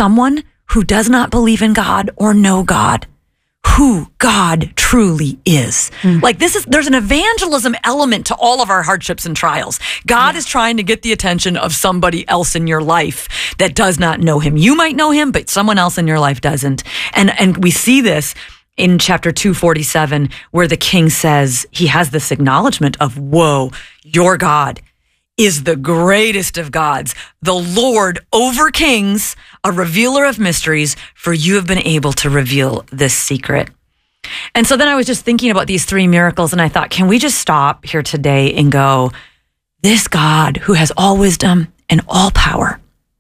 someone who does not believe in God or know God, who God truly is. Like there's an evangelism element to all of our hardships and trials. God is trying to get the attention of somebody else in your life that does not know him. You might know him, but someone else in your life doesn't. And we see this in chapter 247, where the king says, he has this acknowledgement of, whoa, your God is the greatest of gods, the Lord over kings, a revealer of mysteries, for you have been able to reveal this secret. And so then I was just thinking about these three miracles, and I thought, can we just stop here today and go, this God who has all wisdom and all power,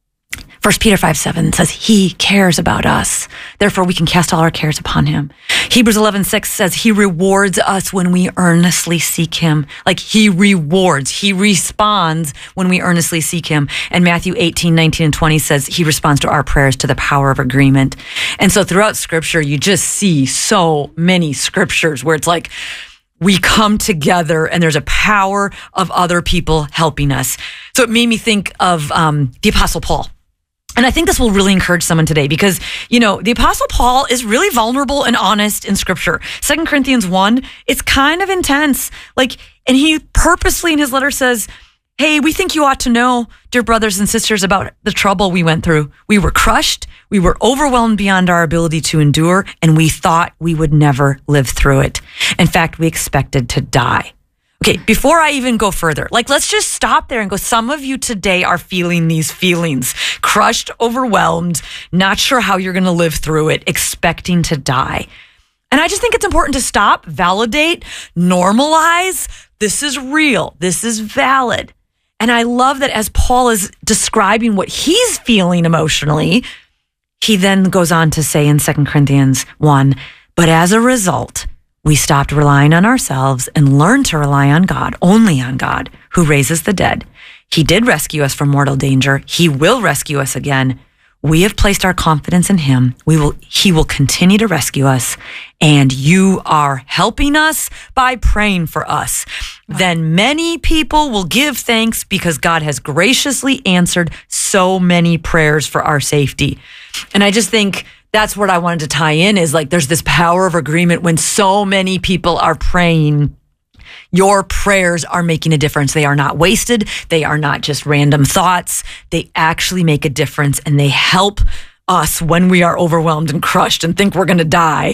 1 Peter 5:7 says he cares about us. Therefore, we can cast all our cares upon him. Hebrews 11:6 says he rewards us when we earnestly seek him. Like he rewards, he responds when we earnestly seek him. And Matthew 18:19 and 20 says he responds to our prayers to the power of agreement. And so throughout scripture, you just see so many scriptures where it's like, we come together and there's a power of other people helping us. So it made me think of the Apostle Paul. And I think this will really encourage someone today because, the Apostle Paul is really vulnerable and honest in scripture. 2 Corinthians 1, it's kind of intense. And he purposely in his letter says, hey, we think you ought to know, dear brothers and sisters, about the trouble we went through. We were crushed. We were overwhelmed beyond our ability to endure, and we thought we would never live through it. In fact, we expected to die. Okay, before I even go further, let's just stop there and go, some of you today are feeling these feelings, crushed, overwhelmed, not sure how you're going to live through it, expecting to die. And I just think it's important to stop, validate, normalize. This is real. This is valid. And I love that as Paul is describing what he's feeling emotionally, he then goes on to say in 2 Corinthians 1, but as a result, we stopped relying on ourselves and learned to rely on God, only on God, who raises the dead. He did rescue us from mortal danger. He will rescue us again. We have placed our confidence in him. He will continue to rescue us. And you are helping us by praying for us. Wow. Then many people will give thanks because God has graciously answered so many prayers for our safety. And I just think that's what I wanted to tie in is there's this power of agreement when so many people are praying. Your prayers are making a difference. They are not wasted. They are not just random thoughts. They actually make a difference and they help us when we are overwhelmed and crushed and think we're going to die.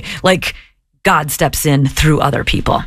God steps in through other people.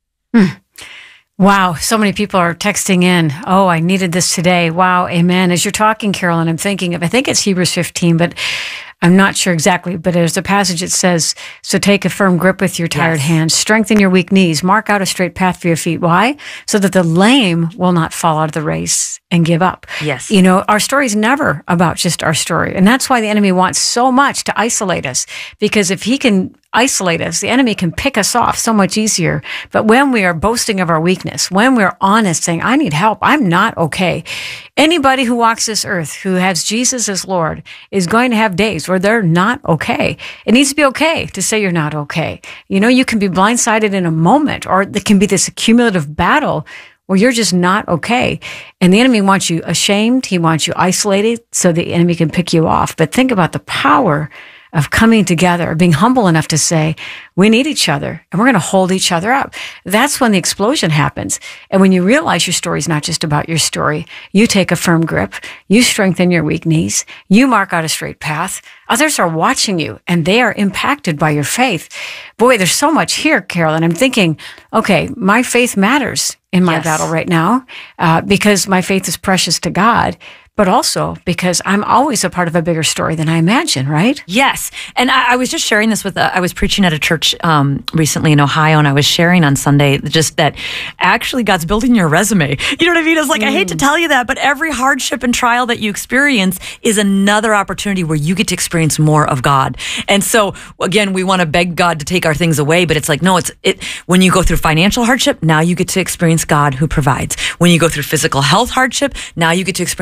Wow. So many people are texting in. Oh, I needed this today. Wow. Amen. As you're talking, Carolyn, I'm thinking of, I think it's Hebrews 15, but I'm not sure exactly, but there's a passage that says, so take a firm grip with your tired hands, strengthen your weak knees, mark out a straight path for your feet. Why? So that the lame will not fall out of the race and give up. Yes. Our story is never about just our story. And that's why the enemy wants so much to isolate us, because if he can isolate us, the enemy can pick us off so much easier. But when we are boasting of our weakness, when we're honest, saying, I need help, I'm not okay. Anybody who walks this earth, who has Jesus as Lord, is going to have days where they're not okay. It needs to be okay to say you're not okay. You can be blindsided in a moment, or there can be this accumulative battle where you're just not okay. And the enemy wants you ashamed. He wants you isolated so the enemy can pick you off. But think about the power of coming together, being humble enough to say, we need each other and we're going to hold each other up. That's when the explosion happens. And when you realize your story is not just about your story, you take a firm grip, you strengthen your weak knees, you mark out a straight path. Others are watching you and they are impacted by your faith. Boy, there's so much here, Carolyn. I'm thinking, okay, my faith matters in my battle right now because my faith is precious to God. But also because I'm always a part of a bigger story than I imagine, right? Yes. And I was just sharing this I was preaching at a church recently in Ohio, and I was sharing on Sunday just that actually God's building your resume. You know what I mean? It's I hate to tell you that, but every hardship and trial that you experience is another opportunity where you get to experience more of God. And so, again, we want to beg God to take our things away, but it's no, when you go through financial hardship, now you get to experience God who provides. When you go through physical health hardship, now you get to experience God who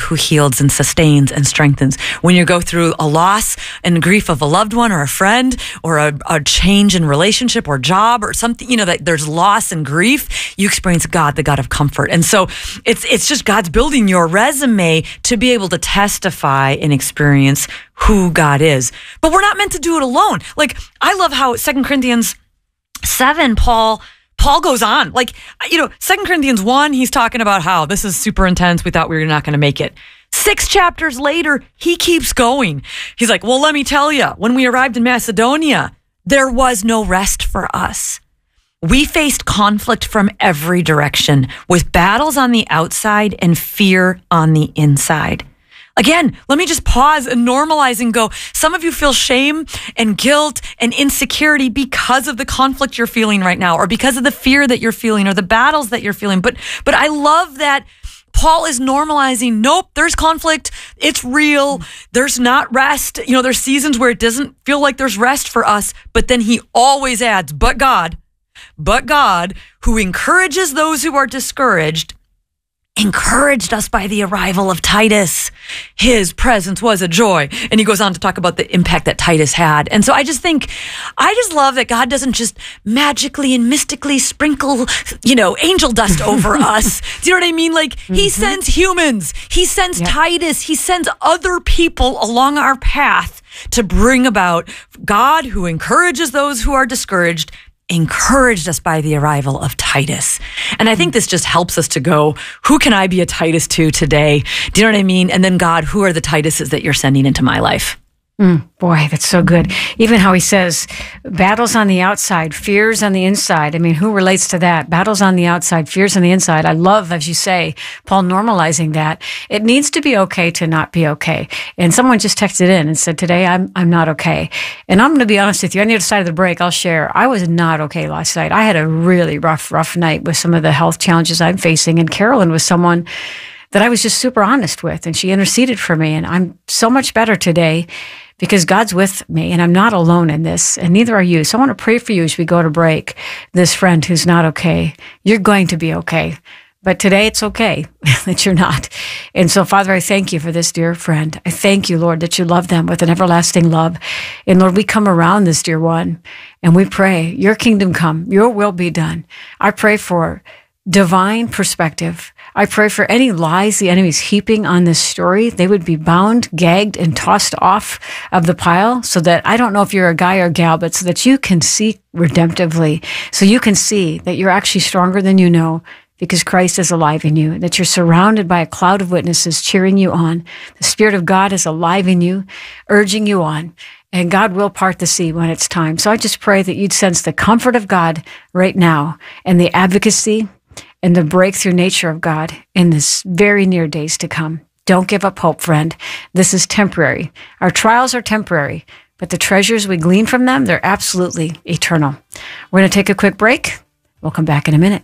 who heals and sustains and strengthens. When you go through a loss and grief of a loved one or a friend or a change in relationship or job or something, that there's loss and grief, you experience God, the God of comfort. And so it's just God's building your resume to be able to testify and experience who God is. But we're not meant to do it alone. Like, I love how 2 Corinthians 7, Paul goes on. 2 Corinthians 1, he's talking about how this is super intense. We thought we were not going to make it. 6 chapters later, he keeps going. He's like, well, let me tell you, when we arrived in Macedonia, there was no rest for us. We faced conflict from every direction, with battles on the outside and fear on the inside. Again, let me just pause and normalize and go, some of you feel shame and guilt and insecurity because of the conflict you're feeling right now, or because of the fear that you're feeling, or the battles that you're feeling. But I love that Paul is normalizing, nope, there's conflict. It's real. There's not rest. There's seasons where it doesn't feel like there's rest for us. But then he always adds, but God, who encourages those who are discouraged, encouraged us by the arrival of Titus. His presence was a joy. And he goes on to talk about the impact that Titus had. And so I just love that God doesn't just magically and mystically sprinkle, angel dust over us. Do you know what I mean? He sends humans. He sends Titus. He sends other people along our path to bring about God, who encourages those who are discouraged, encouraged us by the arrival of Titus. And I think this just helps us to go, who can I be a Titus to today? Do you know what I mean? And then God, who are the Tituses that you're sending into my life? Boy, that's so good. Even how he says, battles on the outside, fears on the inside. I mean, who relates to that? Battles on the outside, fears on the inside. I love, as you say, Paul normalizing that. It needs to be okay to not be okay. And someone just texted in and said, today I'm not okay. And I'm going to be honest with you. On the other side of the break, I'll share, I was not okay last night. I had a really rough night with some of the health challenges I'm facing. And Carolyn was someone that I was just super honest with, and she interceded for me. And I'm so much better today, because God's with me, and I'm not alone in this, and neither are you. So I want to pray for you as we go to break. This friend who's not okay, you're going to be okay. But today it's okay that you're not. And so, Father, I thank you for this dear friend. I thank you, Lord, that you love them with an everlasting love. And Lord, we come around this dear one, and we pray, your kingdom come, your will be done. I pray for divine perspective. I pray for any lies the enemy's heaping on this story, they would be bound, gagged, and tossed off of the pile, so that, I don't know if you're a guy or a gal, but so that you can see redemptively, so you can see that you're actually stronger than you know, because Christ is alive in you, that you're surrounded by a cloud of witnesses cheering you on. The Spirit of God is alive in you, urging you on. And God will part the sea when it's time. So I just pray that you'd sense the comfort of God right now, and the advocacy and the breakthrough nature of God in this very near days to come. Don't give up hope, friend. This is temporary. Our trials are temporary, but the treasures we glean from them, they're absolutely eternal. We're going to take a quick break. We'll come back in a minute.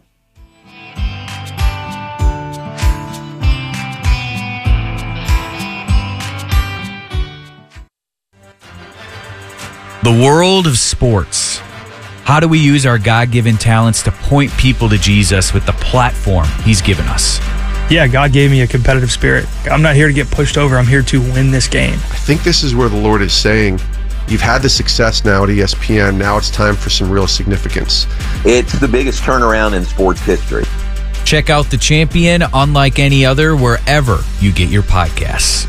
The world of sports. How do we use our God-given talents to point people to Jesus with the platform he's given us? Yeah, God gave me a competitive spirit. I'm not here to get pushed over. I'm here to win this game. I think this is where the Lord is saying, you've had the success now at ESPN. Now it's time for some real significance. It's the biggest turnaround in sports history. Check out The Champion, unlike any other, wherever you get your podcasts.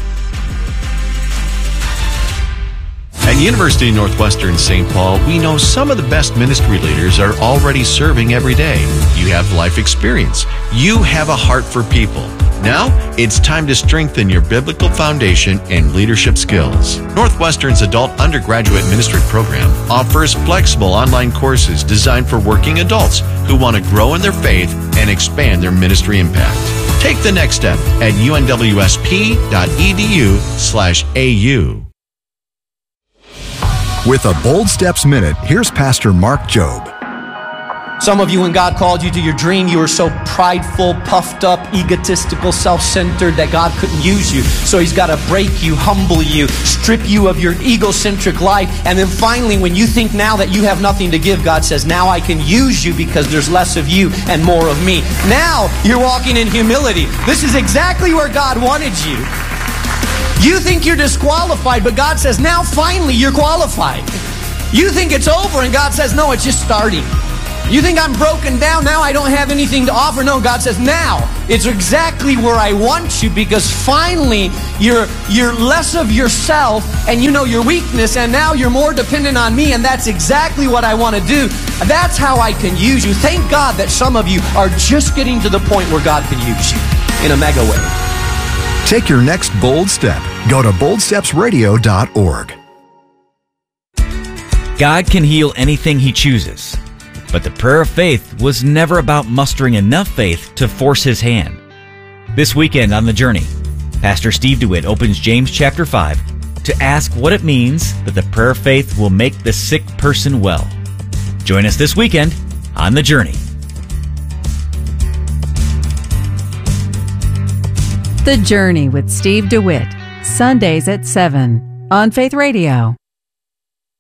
At University of Northwestern St. Paul, we know some of the best ministry leaders are already serving every day. You have life experience. You have a heart for people. Now, it's time to strengthen your biblical foundation and leadership skills. Northwestern's adult undergraduate ministry program offers flexible online courses designed for working adults who want to grow in their faith and expand their ministry impact. Take the next step at unwsp.edu/AU. With a Bold Steps Minute, here's Pastor Mark Jobe. Some of you, when God called you to your dream, you were so prideful, puffed up, egotistical, self-centered that God couldn't use you. So He's got to break you, humble you, strip you of your egocentric life. And then finally, when you think now that you have nothing to give, God says, now I can use you because there's less of you and more of me. Now you're walking in humility. This is exactly where God wanted you. You think you're disqualified, but God says, now finally you're qualified. You think it's over, and God says, no, it's just starting. You think I'm broken down, now I don't have anything to offer. No, God says, now it's exactly where I want you, because finally you're less of yourself and you know your weakness, and now you're more dependent on me, and that's exactly what I want to do. That's how I can use you. Thank God that some of you are just getting to the point where God can use you in a mega way. Take your next bold step. Go to boldstepsradio.org. God can heal anything He chooses. But the prayer of faith was never about mustering enough faith to force His hand. This weekend on The Journey, Pastor Steve DeWitt opens James chapter 5 to ask what it means that the prayer of faith will make the sick person well. Join us this weekend on The Journey. The Journey with Steve DeWitt, Sundays at 7 on Faith Radio.